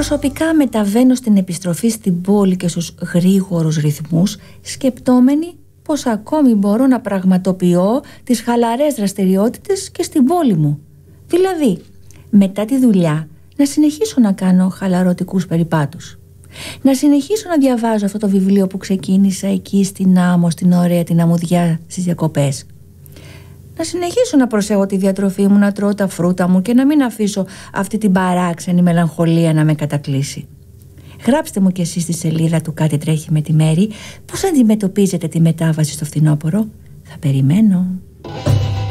Προσωπικά μεταβαίνω στην επιστροφή στην πόλη και στους γρήγορους ρυθμούς, σκεπτόμενοι πως ακόμη μπορώ να πραγματοποιώ τις χαλαρές δραστηριότητες και στην πόλη μου. Δηλαδή, μετά τη δουλειά, να συνεχίσω να κάνω χαλαρωτικούς περιπάτους. Να συνεχίσω να διαβάζω αυτό το βιβλίο που ξεκίνησα εκεί στην άμμο, στην ωραία την αμμουδιά στις διακοπές. Να συνεχίσω να προσέχω τη διατροφή μου, να τρώω τα φρούτα μου και να μην αφήσω αυτή την παράξενη μελαγχολία να με κατακλείσει. Γράψτε μου κι εσείς στη σελίδα του Κάτι τρέχει με τη Μέρη πώς αντιμετωπίζετε τη μετάβαση στο φθινόπωρο. Θα περιμένω.